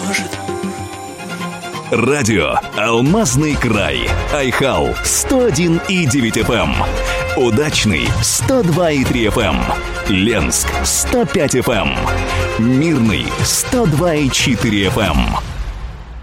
может. Радио «Алмазный край». Айхал 101,9 FM. Удачный 102,3 FM. Ленск 105 FM. Мирный 102,4 FM.